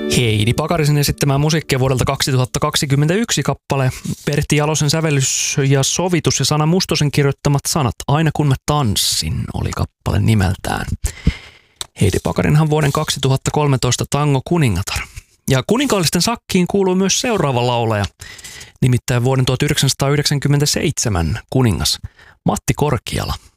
Heidi Pakarisen esittämää musiikkia vuodelta 2021 kappale. Pertti Jalosen sävellys ja sovitus ja Sanna Mustosen kirjoittamat sanat Aina kun mä tanssin oli kappale nimeltään. Heidi Pakarinhan vuoden 2013 tango kuningatar. Ja kuninkaallisten sakkiin kuuluu myös seuraava laulaja, nimittäin vuoden 1997 kuningas Matti Korkiala.